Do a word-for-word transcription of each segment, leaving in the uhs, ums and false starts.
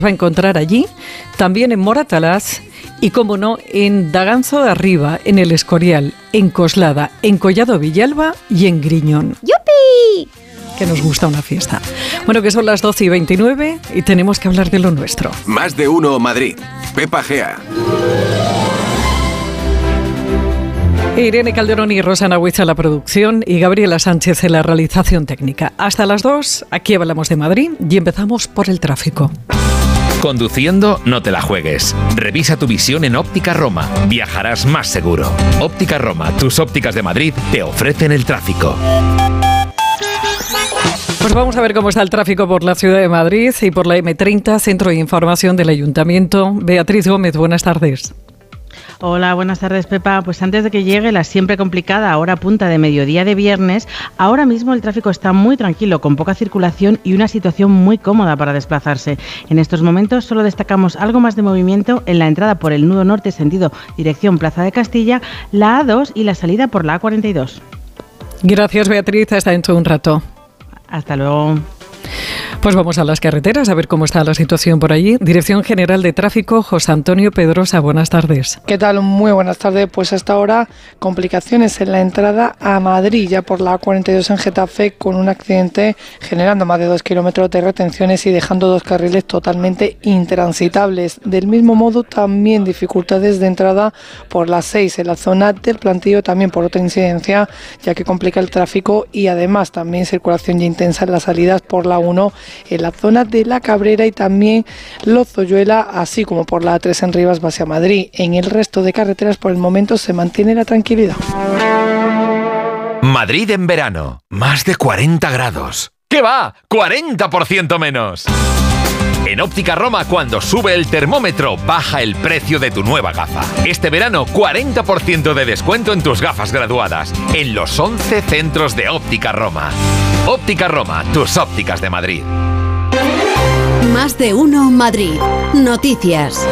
Va a encontrar allí, también en Moratalaz y, como no, en Daganzo de Arriba, en El Escorial, en Coslada, en Collado Villalba y en Griñón. ¡Yupi! Que nos gusta una fiesta. Bueno, que son las doce y veintinueve y tenemos que hablar de lo nuestro. Más de uno Madrid. Pepa Gea. Irene Calderón y Rosana Huiza en la producción y Gabriela Sánchez en la realización técnica. Hasta las dos, aquí hablamos de Madrid y empezamos por el tráfico. Conduciendo, no te la juegues. Revisa tu visión en Óptica Roma. Viajarás más seguro. Óptica Roma, tus ópticas de Madrid, te ofrecen el tráfico. Pues vamos a ver cómo está el tráfico por la ciudad de Madrid y por la eme treinta, Centro de Información del Ayuntamiento. Beatriz Gómez, buenas tardes. Hola, buenas tardes, Pepa. Pues antes de que llegue la siempre complicada hora punta de mediodía de viernes, ahora mismo el tráfico está muy tranquilo, con poca circulación y una situación muy cómoda para desplazarse. En estos momentos solo destacamos algo más de movimiento en la entrada por el nudo norte sentido dirección Plaza de Castilla, la A dos y la salida por la A cuarenta y dos. Gracias, Beatriz. Hasta dentro de un rato. Hasta luego. Pues vamos a las carreteras a ver cómo está la situación por allí. Dirección General de Tráfico, José Antonio Pedrosa, buenas tardes. ¿Qué tal? Muy buenas tardes. Pues hasta ahora complicaciones en la entrada a Madrid, ya por la A cuarenta y dos en Getafe, con un accidente generando más de dos kilómetros de retenciones y dejando dos carriles totalmente intransitables. Del mismo modo, también dificultades de entrada por la seis en la zona del Plantío, también por otra incidencia, ya que complica el tráfico, y además también circulación ya intensa en las salidas por la uno en la zona de La Cabrera y también Lozoyuela, así como por la A tres en Rivas hacia Madrid. En el resto de carreteras por el momento se mantiene la tranquilidad. Madrid en verano, más de cuarenta grados. ¿Qué va? ¡cuarenta por ciento menos! En Óptica Roma, cuando sube el termómetro, baja el precio de tu nueva gafa. Este verano, cuarenta por ciento de descuento en tus gafas graduadas, en los once centros de Óptica Roma. Óptica Roma, tus ópticas de Madrid. Más de uno Madrid. Noticias.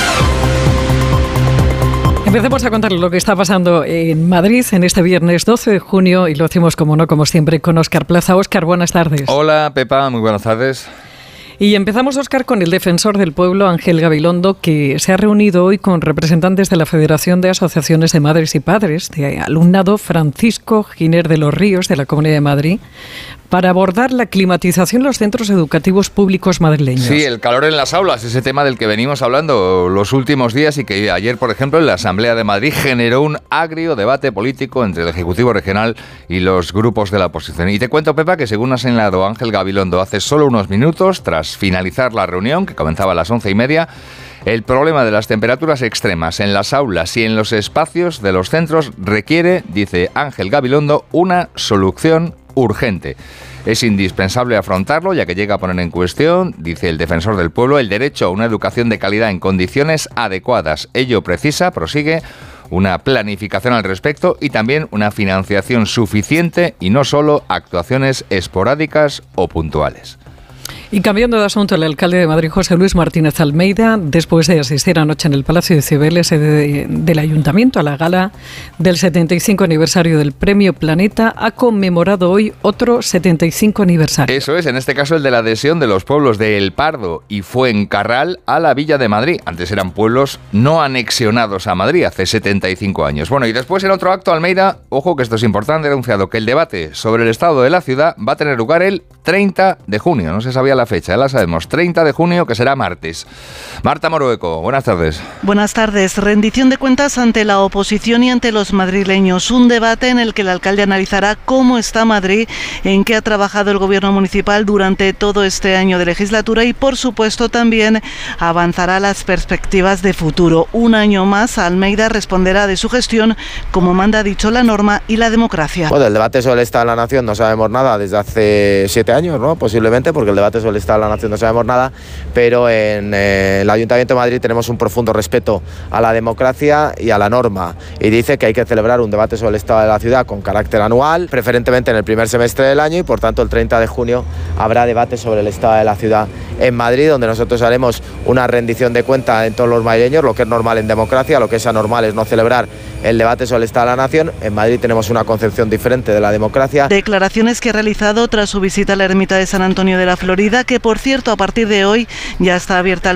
Empecemos a contar lo que está pasando en Madrid en este viernes doce de junio y lo hacemos, como no, como siempre, con Óscar Plaza. Óscar, buenas tardes. Hola, Pepa, muy buenas tardes. Y empezamos, Óscar, con el defensor del pueblo, Ángel Gabilondo, que se ha reunido hoy con representantes de la Federación de Asociaciones de Madres y Padres de Alumnado Francisco Giner de los Ríos, de la Comunidad de Madrid, para abordar la climatización en los centros educativos públicos madrileños. Sí, el calor en las aulas, ese tema del que venimos hablando los últimos días y que ayer, por ejemplo, en la Asamblea de Madrid generó un agrio debate político entre el Ejecutivo Regional y los grupos de la oposición. Y te cuento, Pepa, que según ha señalado Ángel Gabilondo hace solo unos minutos, tras finalizar la reunión, que comenzaba a las once y media, el problema de las temperaturas extremas en las aulas y en los espacios de los centros requiere, dice Ángel Gabilondo, una solución urgente. Es indispensable afrontarlo, ya que llega a poner en cuestión, dice el defensor del pueblo, el derecho a una educación de calidad en condiciones adecuadas. Ello precisa, prosigue, una planificación al respecto y también una financiación suficiente y no solo actuaciones esporádicas o puntuales. Y cambiando de asunto, el alcalde de Madrid, José Luis Martínez Almeida, después de asistir anoche en el Palacio de Cibeles de, del Ayuntamiento a la gala del setenta y cinco aniversario del Premio Planeta, ha conmemorado hoy otro setenta y cinco aniversario. Eso es, en este caso el de la adhesión de los pueblos de El Pardo y Fuencarral a la Villa de Madrid. Antes eran pueblos no anexionados a Madrid hace setenta y cinco años. Bueno, y después en otro acto, Almeida, ojo que esto es importante, ha anunciado que el debate sobre el estado de la ciudad va a tener lugar el treinta de junio. No se sabía la fecha, ya la sabemos, treinta de junio, que será martes. Marta Morueco, buenas tardes. Buenas tardes. Rendición de cuentas ante la oposición y ante los madrileños. Un debate en el que el alcalde analizará cómo está Madrid, en qué ha trabajado el gobierno municipal durante todo este año de legislatura y, por supuesto, también avanzará las perspectivas de futuro. Un año más, Almeida responderá de su gestión, como manda dicho la norma y la democracia. Bueno, el debate sobre el Estado de la Nación no sabemos nada desde hace siete años, ¿no? Posiblemente, porque el debate sobre el Estado de la Nación no sabemos nada, pero en eh, el Ayuntamiento de Madrid tenemos un profundo respeto a la democracia y a la norma, y dice que hay que celebrar un debate sobre el Estado de la ciudad con carácter anual, preferentemente en el primer semestre del año, y por tanto el treinta de junio habrá debate sobre el Estado de la ciudad en Madrid, donde nosotros haremos una rendición de cuentas en todos los madrileños, lo que es normal en democracia. Lo que es anormal es no celebrar el debate sobre el Estado de la Nación. En Madrid tenemos una concepción diferente de la democracia. Declaraciones que ha realizado tras su visita a la ermita de San Antonio de la Florida, que por cierto a partir de hoy ya está abierta al